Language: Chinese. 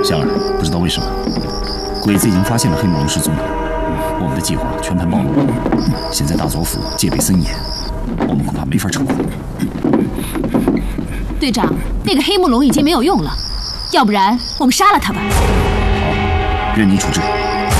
香儿，不知道为什么，鬼子已经发现了黑木龙失踪了，我们的计划全盘暴露。现在大佐府戒备森严，我们恐怕没法成功。 队长，那个黑木龙已经没有用了，要不然我们杀了他吧。 好，任你处置。